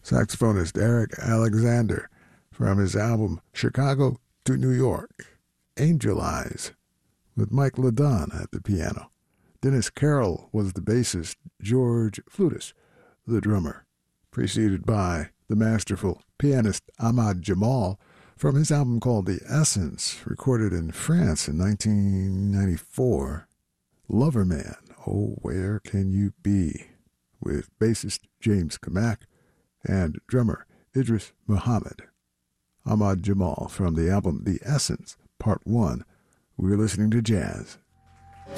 saxophonist Eric Alexander from his album Chicago to New York. Angel Eyes with Mike LaDon at the piano. Dennis Carroll was the bassist, George Flutis, the drummer, preceded by the masterful pianist Ahmad Jamal from his album called The Essence, recorded in France in 1994. Loverman, Oh Where Can You Be, with bassist James Kamak and drummer Idris Muhammad. Ahmad Jamal from the album The Essence, Part 1. We're listening to jazz